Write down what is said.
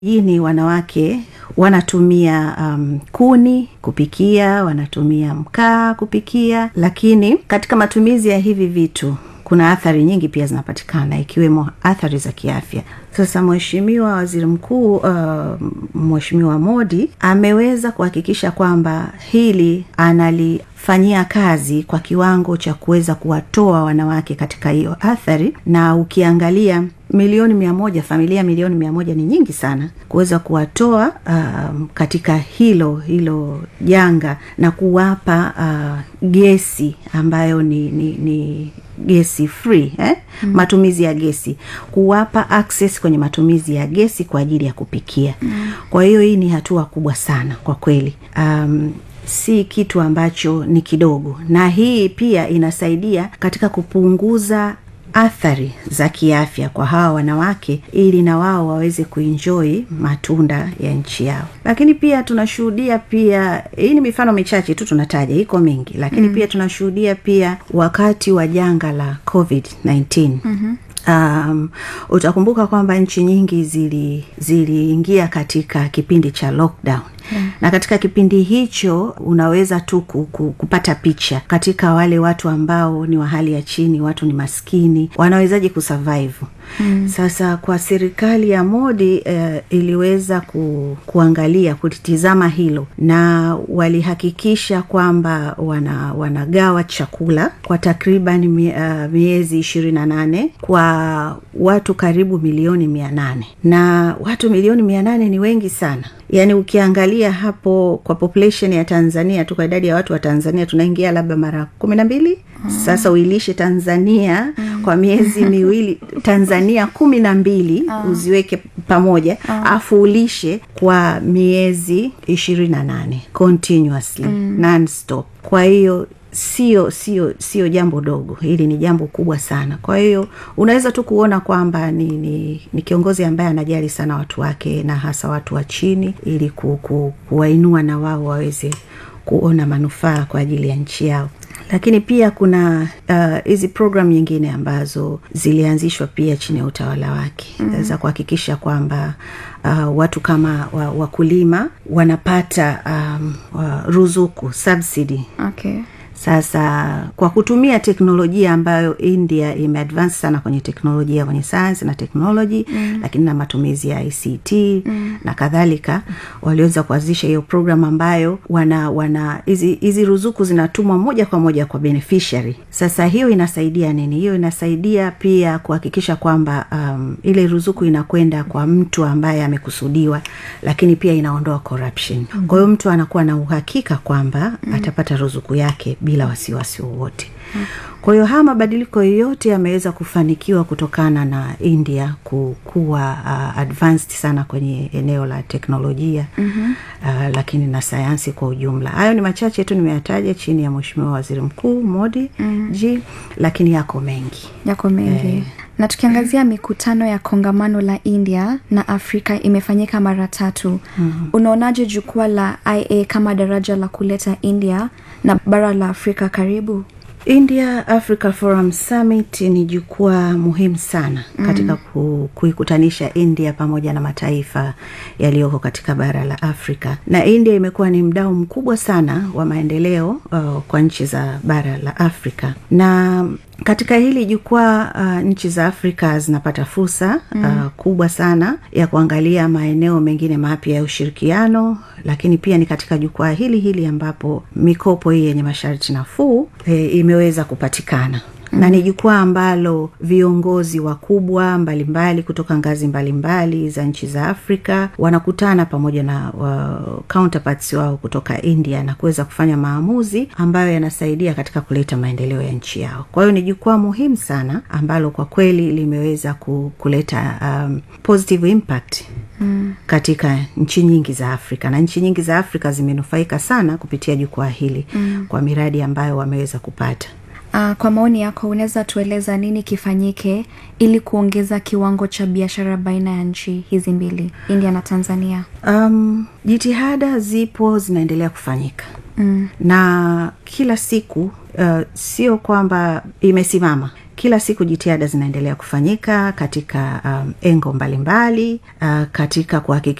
Yini wanawake wanatumia kuni kupikia, wanatumia mkaa kupikia, lakini katika matumizi ya hivi vitu kuna athari nyingi pia zinapatikana, ikiwemo athari za kiafya. Sasa Mheshimiwa Waziri Mkuu Mheshimiwa Modi ameweza kuhakikisha kwamba hili analifanyia kazi kwa kiwango cha kuweza kuwatoa wanawake katika hiyo athari. Na ukiangalia milioni 100, familia milioni 100 ni nyingi sana, kuweza kuwatoa katika hilo janga na kuwapa gesi ambayo ni gesi free, matumizi ya gesi, kuwapa access kwenye matumizi ya gesi kwa ajili ya kupikia. Kwa hiyo hii ni hatua kubwa sana kwa kweli. Si kitu ambacho ni kidogo, na hii pia inasaidia katika kupunguza athari za kiafya kwa hawa wanawake, ili na wao waweze kuenjoy matunda ya nchi yao. Lakini pia tunashuhudia pia, hii ni mifano michache tu tunataja, iko mingi, lakini pia tunashuhudia pia wakati wa janga la COVID-19. Utakumbuka kwamba nchi nyingi ziliingia katika kipindi cha lockdown. Na katika kipindi hicho unaweza tu kupata picha katika wale watu ambao ni wa hali ya chini, watu ni maskini, wanawezaje kusurvive. Sasa kwa serikali ya Modi iliweza kuangalia, kutizama hilo, na walihakikisha kwamba wanagawa chakula kwa takriban miezi 28 kwa watu karibu milioni 800. Na watu milioni 800 ni wengi sana. Yani ukiangalia hapo kwa population ya Tanzania tu, kwa idadi ya watu wa Tanzania tunaingia labda mara 12. Sasa uilishe Tanzania kwa miezi miwili, Tanzania 12 uziweke pamoja, afu ulishe kwa miezi 28 continuously, non-stop. Kwa hiyo sio jambo dogo, hili ni jambo kubwa sana. Kwa hiyo unaweza tu kuona kwamba ni kiongozi ambaye anajali sana watu wake, na hasa watu wa chini, ili kuwainua na wao waweze kuona manufaa kwa ajili ya nchi yao. Lakini pia kuna hizi program nyingine ambazo zilianzishwa pia chini ya utawala wake, za kuhakikisha kwamba watu kama wakulima wanapata ruzuku, subsidy. Okay. Sasa kwa kutumia teknolojia ambayo India imeadvance sana kwenye teknolojia, kwenye science na technology, lakini na matumizi ya ICT na kadhalika, waliweza kuanzisha hiyo program ambayo hizi ruzuku zinatumwa moja kwa moja kwa beneficiary. Sasa hiyo inasaidia nini? Hiyo inasaidia pia kuhakikisha kwamba ile ruzuku inakwenda kwa mtu ambaye amekusudiwa, lakini pia inaondoa corruption. Kwa hiyo mtu anakuwa na uhakika kwamba atapata ruzuku yake bila wasiwasi wowote. Kwa hiyo haya mabadiliko yote yameweza kufanikiwa kutokana na India kuwa advanced sana kwenye eneo la teknolojia, lakini na sayansi kwa ujumla. Hayo ni machache tu nimeyataja chini ya Mheshimiwa Waziri Mkuu Modi lakini yako mengi. Na tukiangazia mikutano ya kongamano la India na Afrika imefanyika mara 3. Unaonaje jukwaa la IA kama daraja la kuleta India na bara la Afrika karibu? India Africa Forum Summit ni jukwaa muhimu sana katika kuikutanisha India pamoja na mataifa yaliyoko katika bara la Afrika. Na India imekuwa ni mdau mkubwa sana wa maendeleo kwa nchi za bara la Afrika. Na katika hili jukwaa nchi za Afrika zinapata fursa kubwa sana ya kuangalia maeneo mengine mapya ya ushirikiano, lakini pia ni katika jukwaa hili ambapo mikopo hii yenye masharti nafuu imeweza kupatikana. Na ni jukwaa ambalo viongozi wakubwa mbalimbali kutoka ngazi mbalimbali za nchi za Afrika wanakutana pamoja na counterparts wao kutoka India, na kuweza kufanya maamuzi ambayo yanasaidia katika kuleta maendeleo ya nchi yao. Kwa hiyo ni jukwaa muhimu sana ambalo kwa kweli limeweza kuleta positive impact katika nchi nyingi za Afrika, na nchi nyingi za Afrika zimenufaika sana kupitia jukwaa hili kwa miradi ambayo wameweza kupata. Kwa maoni yako, unaweza tueleza nini kifanyike ili kuongeza kiwango cha biashara baina ya nchi hizi mbili, India na Tanzania? Jitihada zipo, zinaendelea kufanyika. Na kila siku sio kwamba imesimama. kila siku jitihada zinaendelea kufanyika katika engo mbalimbali katika kuhakikisha